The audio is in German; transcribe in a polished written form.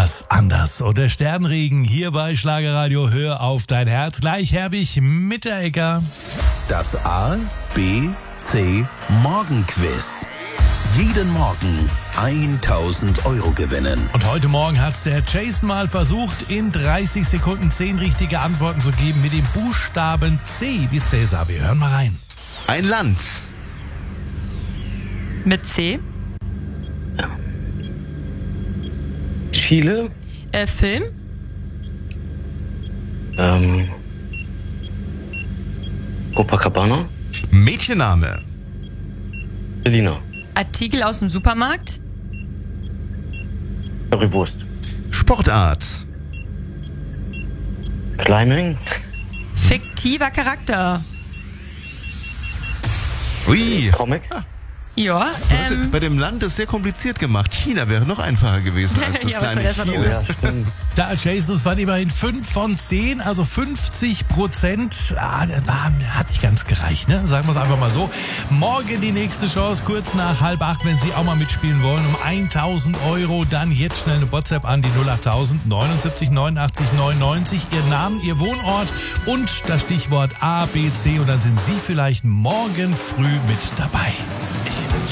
etwas anders. Und der Sternregen hier bei Schlagerradio, hör auf dein Herz. Gleich Herbig Mitteregger. Das A, B, C Morgenquiz. Jeden Morgen 1000 Euro gewinnen. Und heute Morgen hat's der Jason mal versucht, in 30 Sekunden 10 richtige Antworten zu geben mit dem Buchstaben C wie Cäsar. Wir hören mal rein. Ein Land. Mit C. Chile. Film. Copacabana. Mädchenname. Selina. Artikel aus dem Supermarkt. Currywurst. Sportart. Climbing. Fiktiver Charakter. Ui. Comic. Ja, Bei dem Land ist sehr kompliziert gemacht. China wäre noch einfacher gewesen als das Ja, was kleine soll das mal Chile. Ja, stimmt. Da, Jason, es waren immerhin 5 von 10, also 50%. Hat nicht ganz gereicht, ne? Sagen wir es einfach mal so. Morgen die nächste Chance, kurz nach 7:30, wenn Sie auch mal mitspielen wollen, um 1000 Euro. Dann jetzt schnell eine WhatsApp an die 08000 79 89 99. Ihr Namen, Ihr Wohnort und das Stichwort A, B, C. Und dann sind Sie vielleicht morgen früh mit dabei.